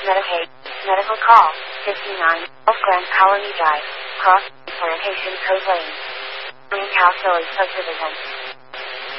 Medicaid, medical call, 59, Off Grand Colony Drive, Cross, Plantation Cove Lane. Green Cow Village Subdivision.